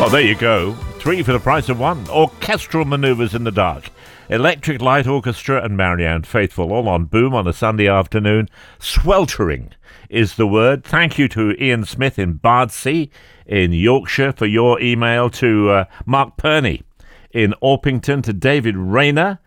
Well, there you go. 3 for the price of 1. Orchestral Manoeuvres in the Dark. Electric Light Orchestra and Marianne Faithfull all on Boom on a Sunday afternoon. Sweltering is the word. Thank you to Ian Smith in Bardsea in Yorkshire for your email, to Mark Perney in Orpington, to David Rayner